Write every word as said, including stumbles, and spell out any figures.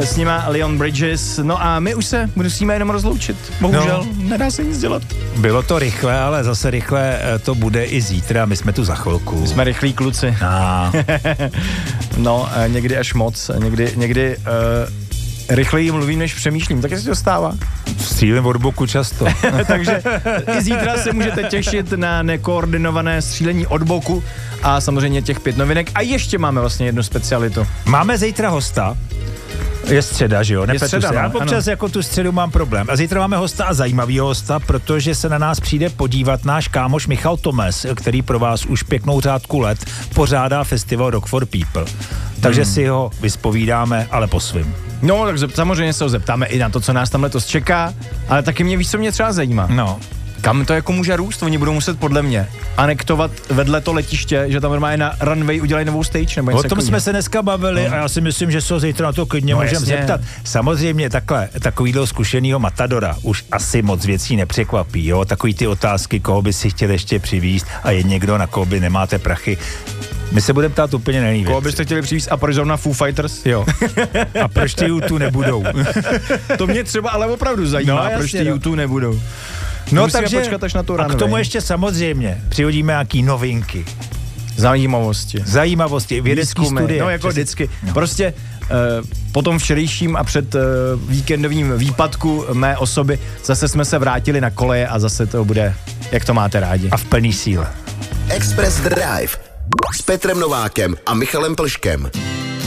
S nima Leon Bridges, no a my už se musíme jenom rozloučit. Bohužel, no. Nedá se nic dělat. Bylo to rychle, ale zase rychle to bude i zítra, my jsme tu za chvilku. My jsme rychlí kluci. A. No, někdy až moc, někdy, někdy uh, rychleji mluvím, než přemýšlím, tak se to stává. Střílím od boku často. Takže i zítra se můžete těšit na nekoordinované střílení od boku a samozřejmě těch pět novinek. A ještě máme vlastně jednu specialitu. Máme zítra hosta. Je středa, že jo? Je středa, se. no, Já občas ano. jako tu středu mám problém. A zítra máme hosta a zajímavýho hosta, protože se na nás přijde podívat náš kámoš Michal Tomes, který pro vás už pěknou řádku let pořádá festival Rock for People. Takže hmm. si ho vyspovídáme, ale po svým. No, tak samozřejmě se ho zeptáme i na to, co nás tam letos čeká, ale taky mě víš, co mě třeba zajímá. No. Kam to jako může růst? Oni budou muset podle mě anektovat vedle to letiště, že tam normálně na runway udělají novou stage nebo něco. O tom takový. jsme se dneska bavili no. A já si myslím, že se ho zítra na to klidně no, můžeme zeptat. Samozřejmě takhle, takovýhle zkušenýho matadora už asi moc věcí nepřekvapí, jo? Takový ty otázky, koho by si chtěl ještě přivízt a je někdo, na koho by nemáte prachy. My se budeme ptát úplně na jiný Koho byste chtěli přivízt a proč zrovna Foo Fighters? Jo. A proč ty U dva nebudou? To mě třeba ale opravdu zajímá, no, proč ty U dva nebudou. No musíme takže počkat až na to a runway. k tomu ještě samozřejmě přihodíme nějaký novinky. Zajímavosti. Zajímavosti, vědecký studie. No jako Přes... vždycky. No. Prostě uh, po tom včerejším a před uh, víkendovým výpadku mé osoby zase jsme se vrátili na koleje a zase to bude, jak to máte rádi. A v plný síle. Express Drive s Petrem Novákem a Michalem Plškem.